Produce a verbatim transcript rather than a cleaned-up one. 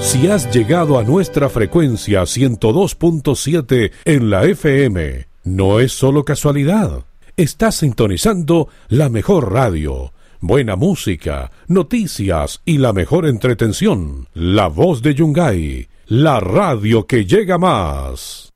Si has llegado a nuestra frecuencia ciento dos punto siete en la F M, no es solo casualidad. Estás sintonizando la mejor radio, buena música, noticias y la mejor entretención. La Voz de Yungay, la radio que llega más.